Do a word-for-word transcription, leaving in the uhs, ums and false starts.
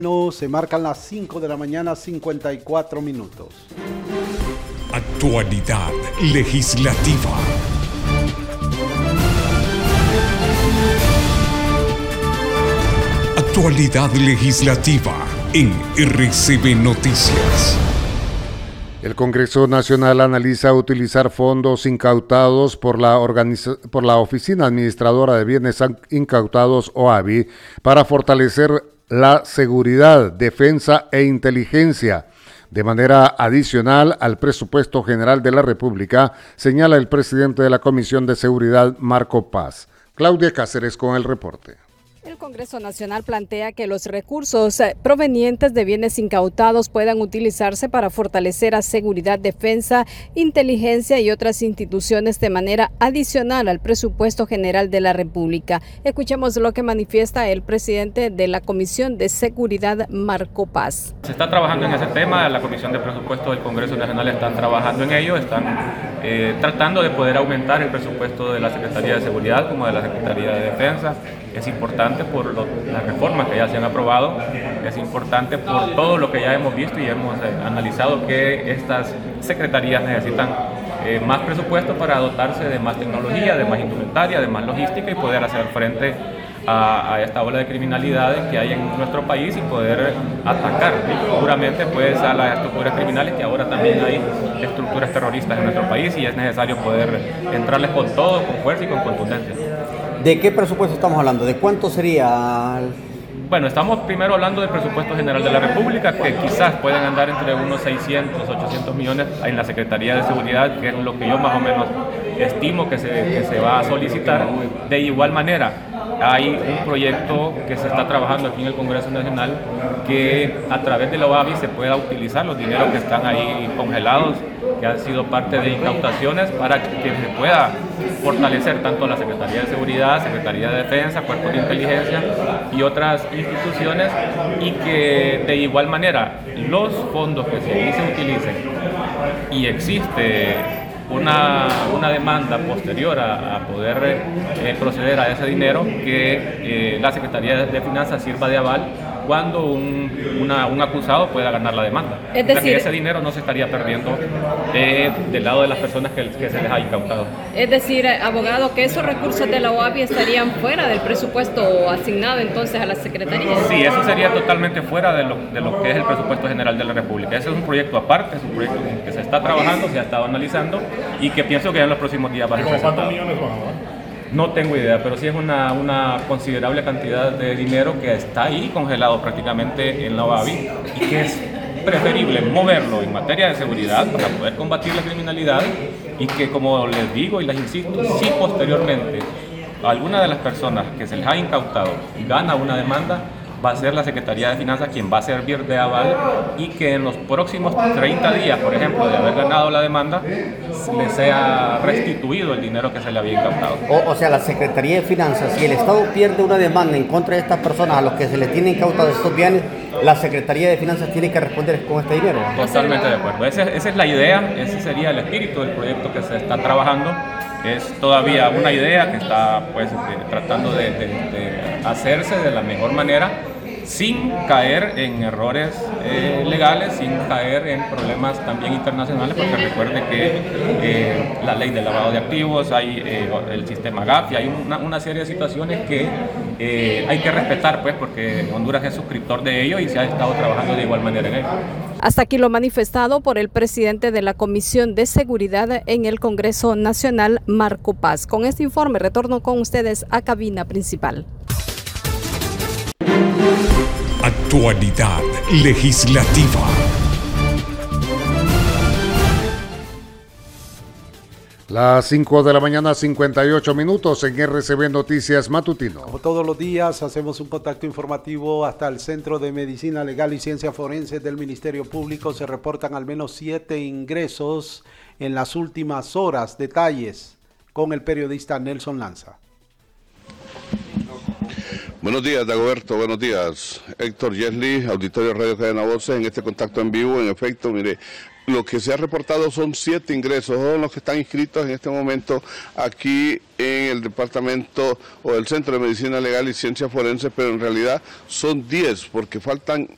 No, se marcan las cinco de la mañana, cincuenta y cuatro minutos. Actualidad legislativa. Actualidad legislativa en R C B Noticias. El Congreso Nacional analiza utilizar fondos incautados por la, organiza- por la Oficina Administradora de Bienes Incautados, O A B I, para fortalecer la seguridad, defensa e inteligencia. De manera adicional al presupuesto general de la República, señala el presidente de la Comisión de Seguridad, Marco Paz. Claudia Cáceres con el reporte. El Congreso Nacional plantea que los recursos provenientes de bienes incautados puedan utilizarse para fortalecer a seguridad, defensa, inteligencia y otras instituciones de manera adicional al presupuesto general de la República. Escuchemos lo que manifiesta el presidente de la Comisión de Seguridad, Marco Paz. Se está trabajando en ese tema, la Comisión de Presupuesto del Congreso Nacional están trabajando en ello, están eh, tratando de poder aumentar el presupuesto de la Secretaría de Seguridad como de la Secretaría de Defensa. Es importante por lo, las reformas que ya se han aprobado, es importante por todo lo que ya hemos visto y hemos eh, analizado que estas secretarías necesitan eh, más presupuesto para dotarse de más tecnología, de más indumentaria, de más logística y poder hacer frente a, a esta ola de criminalidades que hay en nuestro país y poder atacar duramente pues, a las estructuras criminales, que ahora también hay estructuras terroristas en nuestro país y es necesario poder entrarles con todo, con fuerza y con contundencia. ¿De qué presupuesto estamos hablando? ¿De cuánto sería? Bueno, estamos primero hablando del presupuesto general de la República, que quizás pueden andar entre unos seiscientos, ochocientos millones en la Secretaría de Seguridad, que es lo que yo más o menos estimo que se, que se va a solicitar. De igual manera, hay un proyecto que se está trabajando aquí en el Congreso Nacional que a través de la O A B I se pueda utilizar los dineros que están ahí congelados, que han sido parte de incautaciones, para que se pueda fortalecer tanto la Secretaría de Seguridad, Secretaría de Defensa, Cuerpos de Inteligencia y otras instituciones, y que de igual manera los fondos que se, se utilicen y existe una, una demanda posterior a, a poder eh, proceder a ese dinero, que eh, la Secretaría de Finanzas sirva de aval cuando un, una, un acusado pueda ganar la demanda. Es decir, o sea, que ese dinero no se estaría perdiendo eh, del lado de las personas que, que se les ha incautado. Es decir, abogado, que esos recursos de la O A B I estarían fuera del presupuesto asignado entonces a la Secretaría. Sí, eso sería totalmente fuera de lo, de lo que es el presupuesto general de la República. Ese es un proyecto aparte, es un proyecto que se está trabajando, se ha estado analizando y que pienso que en los próximos días va a ser presentado. ¿Cuántos millones van a dar? No tengo idea, pero sí es una, una considerable cantidad de dinero que está ahí congelado prácticamente en la O A B I y que es preferible moverlo en materia de seguridad para poder combatir la criminalidad, y que, como les digo y les insisto, si posteriormente alguna de las personas que se les ha incautado gana una demanda, va a ser la Secretaría de Finanzas quien va a servir de aval, y que en los próximos treinta días, por ejemplo, de haber ganado la demanda, le sea restituido el dinero que se le había incautado. O, o sea, la Secretaría de Finanzas, si el Estado pierde una demanda en contra de estas personas a los que se les tiene incautados estos bienes, la Secretaría de Finanzas tiene que responder con este dinero. Totalmente de acuerdo. Esa, esa es la idea, ese sería el espíritu del proyecto que se está trabajando. Es todavía una idea que está pues, de, tratando de, de, de hacerse de la mejor manera, sin caer en errores eh, legales, sin caer en problemas también internacionales, porque recuerde que eh, la ley de lavado de activos, hay eh, el sistema GAFI, hay una, una serie de situaciones que eh, hay que respetar, pues, porque Honduras es suscriptor de ello y se ha estado trabajando de igual manera en ello. Hasta aquí lo manifestado por el presidente de la Comisión de Seguridad en el Congreso Nacional, Marco Paz. Con este informe retorno con ustedes a cabina principal. Actualidad legislativa. Las cinco de la mañana, cincuenta y ocho minutos en R C B Noticias Matutino. Como todos los días, hacemos un contacto informativo hasta el Centro de Medicina Legal y Ciencia Forense del Ministerio Público. Se reportan al menos siete ingresos en las últimas horas. Detalles con el periodista Nelson Lanza. Buenos días, Dagoberto, buenos días. Héctor Yesli, Auditorio Radio Cadena Voces, en este contacto en vivo. En efecto, mire, lo que se ha reportado son siete ingresos, todos los que están inscritos en este momento aquí en el departamento o el Centro de Medicina Legal y Ciencia Forense, pero en realidad son diez, porque faltan